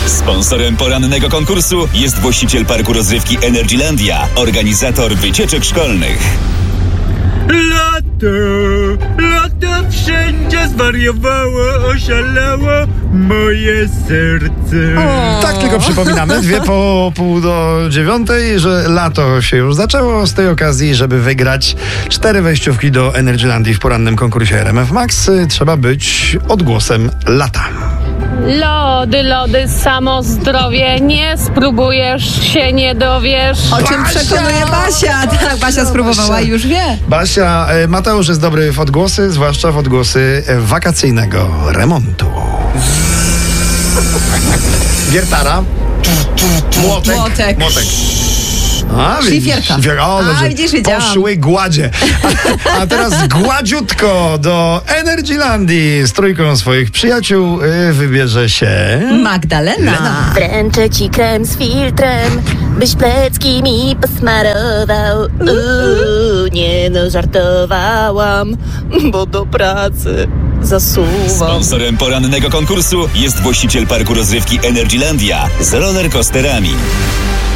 Sponsorem porannego konkursu jest właściciel parku rozrywki Energylandia, organizator wycieczek szkolnych. Lato wszędzie zwariowało, oszalało moje serce. Tak, tylko przypominamy, 8:30, że lato się już zaczęło. Z tej okazji, żeby wygrać 4 wejściówki do Energylandii w porannym konkursie RMF Max, trzeba być odgłosem lata. Lody, samo zdrowie, nie spróbujesz, się nie dowiesz. O czym przekonuje Basia? Tak, Basia spróbowała i już wie. Basia, Mateusz jest dobry w odgłosy, zwłaszcza w odgłosy wakacyjnego remontu. Wiertara. Młotek. Szlifierka. Widzisz, wiedziałam. Poszły gładzie. A teraz gładziutko do Energylandii z trójką swoich przyjaciół wybierze się Magdalena. Wręczę ci krem z filtrem, byś plecki mi posmarował. Nie no, żartowałam, bo do pracy zasuwam. Sponsorem porannego konkursu jest właściciel parku rozrywki Energylandia z rollercoasterami.